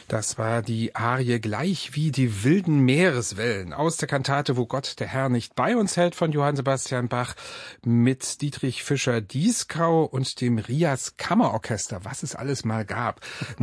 Das war die Arie Gleich wie die wilden Meereswellen aus der Kantate Wo Gott der Herr nicht bei uns hält von Johann Sebastian Bach mit Dietrich Fischer-Dieskau und dem Rias Kammerorchester, was es alles mal gab.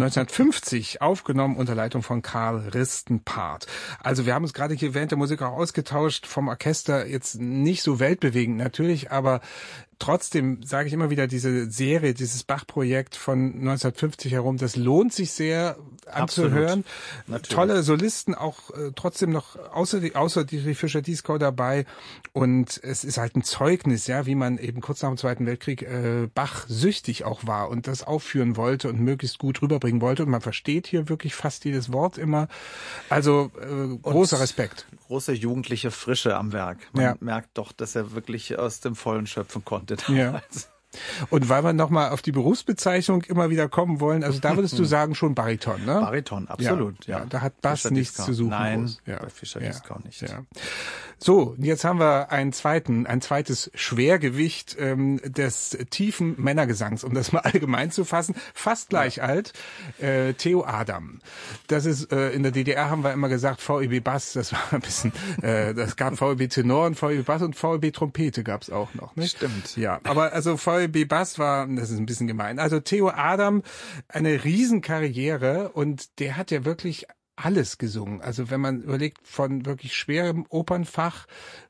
1950 aufgenommen unter Leitung von Karl Ristenpart. Also wir haben uns gerade hier während der Musik auch ausgetauscht, vom Orchester jetzt nicht so weltbewegend natürlich, aber trotzdem sage ich immer wieder, diese Serie, dieses Bach-Projekt von 1950 herum, das lohnt sich sehr anzuhören. Tolle Solisten, auch trotzdem noch außer Dietrich Fischer-Dieskau dabei. Und es ist halt ein Zeugnis, ja, wie man eben kurz nach dem Zweiten Weltkrieg Bach süchtig auch war und das aufführen wollte und möglichst gut rüberbringen wollte. Und man versteht hier wirklich fast jedes Wort immer. Also großer Respekt. Große jugendliche Frische am Werk. Man merkt doch, dass er wirklich aus dem Vollen schöpfen konnte damals. Ja. Und weil wir nochmal auf die Berufsbezeichnung immer wieder kommen wollen, also da würdest du sagen schon Bariton, ne? Bariton, absolut, ja. Da hat Bass nichts zu suchen. Nein, bei Fischer-Dieskau nicht. Ja. So, jetzt haben wir ein zweites Schwergewicht des tiefen Männergesangs, um das mal allgemein zu fassen, fast gleich alt, Theo Adam. Das ist, in der DDR haben wir immer gesagt, VEB Bass, das war ein bisschen, das gab VEB Tenor und VEB Bass und VEB Trompete gab's auch noch, ne? Stimmt. Ja, aber also VEB Bass war, das ist ein bisschen gemein, also Theo Adam, eine Riesenkarriere und der hat ja wirklich alles gesungen. Also wenn man überlegt, von wirklich schwerem Opernfach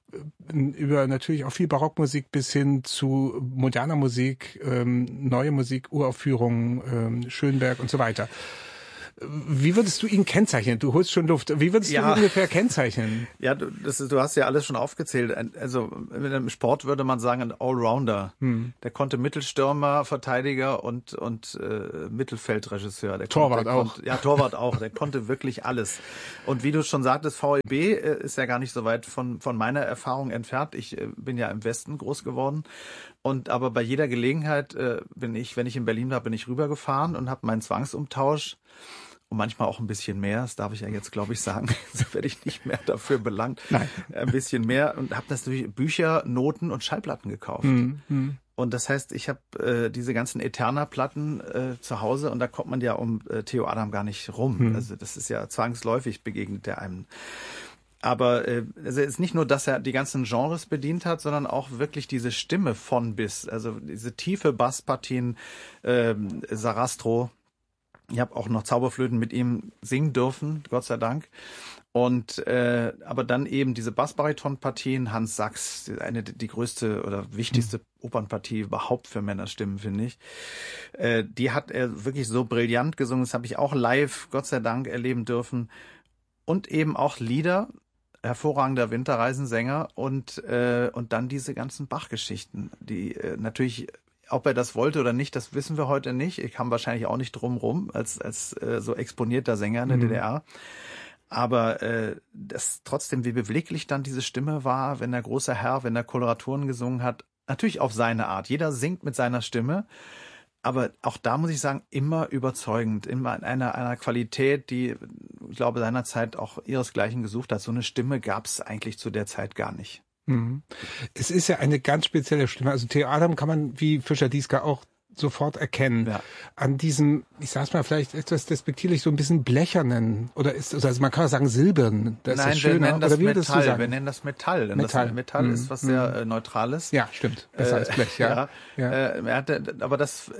über natürlich auch viel Barockmusik bis hin zu moderner Musik, neue Musik, Uraufführungen, Schönberg und so weiter. Wie würdest du ihn kennzeichnen? Du holst schon Luft. Wie würdest du ihn ungefähr kennzeichnen? Ja, du hast ja alles schon aufgezählt. Also im Sport würde man sagen, ein Allrounder. Der konnte Mittelstürmer, Verteidiger und Mittelfeldregisseur. Torwart auch. Ja, Torwart auch. Der konnte wirklich alles. Und wie du schon sagtest, VEB ist ja gar nicht so weit von meiner Erfahrung entfernt. Ich bin ja im Westen groß geworden. Aber bei jeder Gelegenheit wenn ich in Berlin war, bin ich rübergefahren und habe meinen Zwangsumtausch und manchmal auch ein bisschen mehr, das darf ich ja jetzt, glaube ich, sagen, so werde ich nicht mehr dafür belangt. Nein. Ein bisschen mehr und habe natürlich Bücher, Noten und Schallplatten gekauft. Und das heißt, ich habe diese ganzen Eterna-Platten zu Hause und da kommt man ja um Theo Adam gar nicht rum. Also das ist ja zwangsläufig begegnet der einem. Aber es ist nicht nur, dass er die ganzen Genres bedient hat, sondern auch wirklich diese Stimme von bis. Also diese tiefe Basspartien, Sarastro. Ich habe auch noch Zauberflöten mit ihm singen dürfen, Gott sei Dank. Und aber dann eben diese Bassbaritonpartien, Hans Sachs, die größte oder wichtigste Opernpartie überhaupt für Männerstimmen, finde ich. Die hat er wirklich so brillant gesungen. Das habe ich auch live, Gott sei Dank, erleben dürfen. Und eben auch Lieder, hervorragender Winterreisensänger und dann diese ganzen Bach-Geschichten, die natürlich, ob er das wollte oder nicht, das wissen wir heute nicht. Ich kam wahrscheinlich auch nicht drum rum als so exponierter Sänger in der DDR. Aber das trotzdem, wie beweglich dann diese Stimme war, wenn der große Herr, wenn er Koloraturen gesungen hat, natürlich auf seine Art. Jeder singt mit seiner Stimme. Aber auch da muss ich sagen, immer überzeugend, immer in einer Qualität, die, ich glaube, seinerzeit auch ihresgleichen gesucht hat. So eine Stimme gab es eigentlich zu der Zeit gar nicht. Es ist ja eine ganz spezielle Stimme. Also Theo Adam kann man wie Fischer-Dieskau auch sofort erkennen. Ja. An diesem, ich sag's mal vielleicht etwas despektierlich, so ein bisschen blechernen, oder also man kann auch sagen silbern. Das Nein, ist schöner. Wir nennen das oder wie Metall. Sagen? Wir nennen das Metall. Denn Metall ist was sehr Neutrales. Ja, stimmt. Besser als Blech, ja. Aber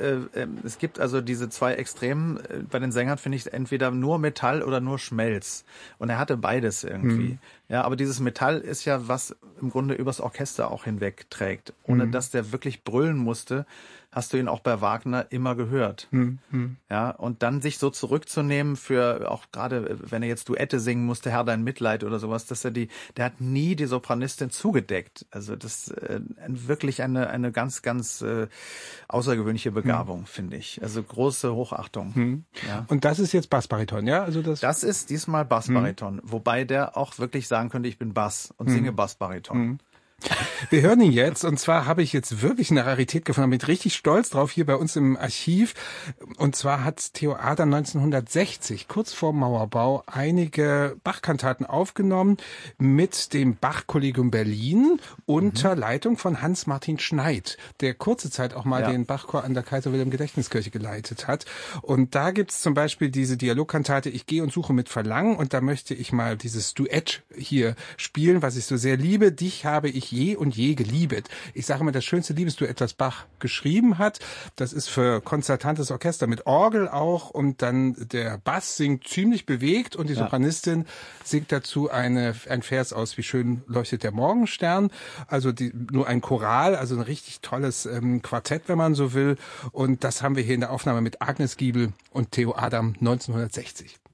es gibt also diese zwei Extremen. Bei den Sängern finde ich entweder nur Metall oder nur Schmelz. Und er hatte beides irgendwie. Ja, aber dieses Metall ist ja, was im Grunde übers Orchester auch hinweg trägt. Ohne dass der wirklich brüllen musste, hast du ihn auch bei Wagner immer gehört. Ja, und dann sich so zurückzunehmen für, auch gerade, wenn er jetzt Duette singen musste, Herr, dein Mitleid oder sowas, dass der hat nie die Sopranistin zugedeckt. Also das wirklich eine ganz, ganz außergewöhnliche Begabung, finde ich. Also große Hochachtung. Ja. Und das ist jetzt Bassbariton, ja? Also das ist diesmal Bassbariton, wobei der auch wirklich sagen könnte, ich bin Bass und singe Bassbariton. Wir hören ihn jetzt, und zwar habe ich jetzt wirklich eine Rarität gefunden, bin richtig stolz drauf, hier bei uns im Archiv. Und zwar hat Theo Adam 1960, kurz vor Mauerbau, einige Bach-Kantaten aufgenommen mit dem Bach-Kollegium Berlin unter Leitung von Hans-Martin Schneid, der kurze Zeit auch mal den Bachchor an der Kaiser-Wilhelm-Gedächtniskirche geleitet hat. Und da gibt's zum Beispiel diese Dialogkantate Ich gehe und suche mit Verlangen, und da möchte ich mal dieses Duett hier spielen, was ich so sehr liebe. Dich habe ich je und je geliebet. Ich sage mal, das schönste Liebesduett, das Bach geschrieben hat. Das ist für konzertantes Orchester mit Orgel auch, und dann der Bass singt ziemlich bewegt und die Sopranistin singt dazu ein Vers aus Wie schön leuchtet der Morgenstern. Also nur ein Choral, also ein richtig tolles Quartett, wenn man so will. Und das haben wir hier in der Aufnahme mit Agnes Giebel und Theo Adam 1960.